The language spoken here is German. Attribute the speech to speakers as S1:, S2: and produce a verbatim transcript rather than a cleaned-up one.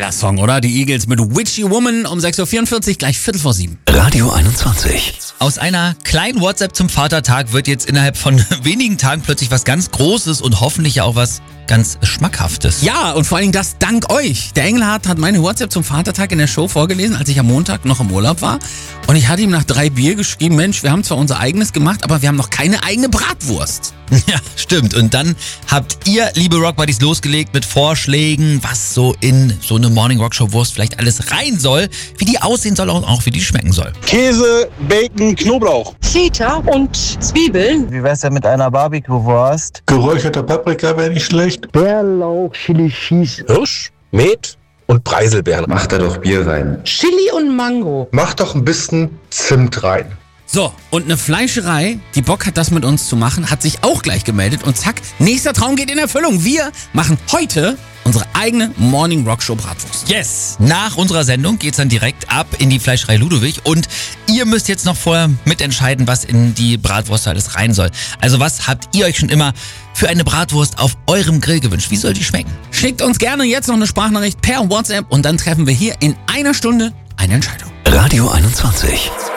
S1: Geiler Song, oder? Die Eagles mit Witchy Woman um sechs Uhr vierundvierzig, gleich Viertel vor sieben.
S2: Radio einundzwanzig.
S3: Aus einer kleinen WhatsApp zum Vatertag wird jetzt innerhalb von wenigen Tagen plötzlich was ganz Großes und hoffentlich ja auch was ganz Schmackhaftes.
S1: Ja, und vor allen Dingen das dank euch. Der Engelhardt hat meine WhatsApp zum Vatertag in der Show vorgelesen, als ich am Montag noch im Urlaub war. Und ich hatte ihm nach drei Bier geschrieben, Mensch, wir haben zwar unser eigenes gemacht, aber wir haben noch keine eigene Bratwurst.
S3: Ja, stimmt. Und dann habt ihr, liebe Rock Buddies, losgelegt mit Vorschlägen, was so in so eine Morning Rock Show Wurst vielleicht alles rein soll, wie die aussehen soll und auch wie die schmecken soll.
S4: Käse, Bacon, Knoblauch.
S5: Feta und Zwiebeln.
S6: Wie wär's denn mit einer Barbecue-Wurst?
S4: Geräucherter Paprika wäre nicht schlecht.
S6: Bärlauch, Chili Cheese.
S4: Hirsch, Met und Preiselbeeren.
S7: Mach da doch Bier rein.
S5: Chili und Mango.
S4: Mach doch ein bisschen Zimt rein.
S1: So, und eine Fleischerei, die Bock hat, das mit uns zu machen, hat sich auch gleich gemeldet. Und zack, nächster Traum geht in Erfüllung. Wir machen heute unsere eigene Morning Rock Show Bratwurst.
S3: Yes! Nach unserer Sendung geht's dann direkt ab in die Fleischerei Ludwig und ihr müsst jetzt noch vorher mitentscheiden, was in die Bratwurst alles rein soll. Also was habt ihr euch schon immer für eine Bratwurst auf eurem Grill gewünscht? Wie soll die schmecken?
S1: Schickt uns gerne jetzt noch eine Sprachnachricht per WhatsApp und dann treffen wir hier in einer Stunde eine Entscheidung.
S2: Radio einundzwanzig.